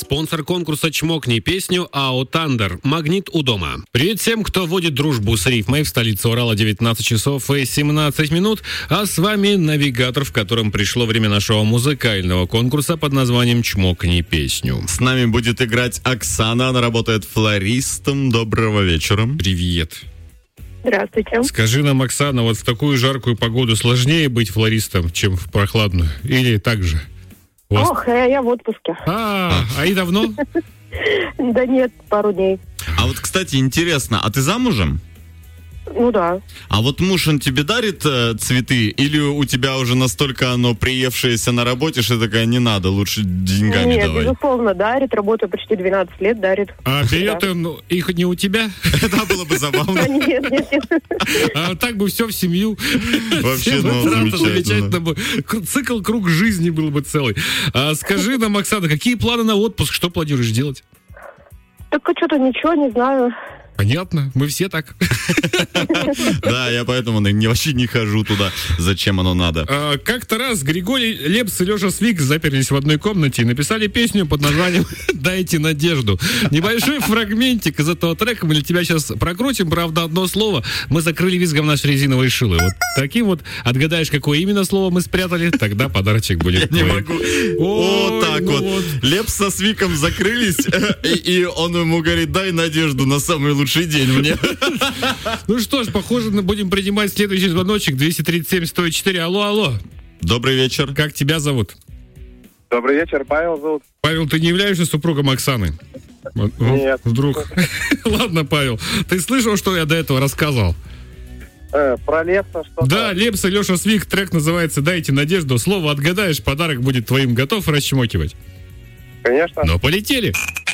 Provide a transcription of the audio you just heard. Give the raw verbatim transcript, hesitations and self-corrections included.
Спонсор конкурса «Чмокни песню» АО «Тандер». Магнит у дома. Привет всем, кто водит дружбу с рифмой. В столице Урала девятнадцать часов и семнадцать минут. А с вами навигатор, в котором пришло время нашего музыкального конкурса под названием «Чмокни песню». С нами будет играть Оксана. Она работает флористом. Доброго вечера. Привет. Здравствуйте. Скажи нам, Оксана, вот в такую жаркую погоду сложнее быть флористом, чем в прохладную? Или так же? Вас... Ох, я, я в отпуске. А, а и давно? Да нет, пару дней. А вот, кстати, интересно, а ты замужем? Ну да. А вот муж, он тебе дарит э, цветы? Или у тебя уже настолько оно приевшееся на работе, что такая, не надо, лучше деньгами Нет, давай? безусловно, дарит. Работаю почти двенадцать лет, дарит. А берет Да. он их не у тебя? Это было бы А, забавно. Нет, нет, нет. А так бы все в семью. Вообще, Всем ну, сразу замечательно. замечательно бы. К- Цикл круг жизни был бы целый. А скажи нам, Оксана, какие планы на отпуск? Что планируешь делать? Так что-то ничего, не знаю. Понятно, мы все так. Да, я поэтому не- вообще не хожу туда. Зачем оно надо? А, Как-то раз Григорий Лепс и Леша Свик заперлись в одной комнате и написали песню под названием «Дайте надежду». Небольшой фрагментик из этого трека мы для тебя сейчас прокрутим. Правда, одно слово мы закрыли визгом наши резиновые шилы. Вот таким вот отгадаешь, какое именно слово мы спрятали, тогда подарочек будет Не твой. могу. Ой, Вот так ну вот. вот. Лепс со Свиком закрылись, и, и он ему говорит, дай надежду на самый лучший день мне. Ну что ж, похоже, мы будем принимать следующий звоночек. двести тридцать семь сто четыре. Алло, алло. Добрый вечер. Как тебя зовут? Добрый вечер, Павел зовут. Павел, ты не являешься супругом Оксаны? Вот, Нет. Вдруг. Ладно, Павел, ты слышал, что я до этого рассказывал? Э, про Лепса что-то. Да, Лепс и Леша Свик, трек называется «Дайте надежду». Слово отгадаешь, подарок будет твоим. Готов расчмокивать? Конечно. Ну, полетели.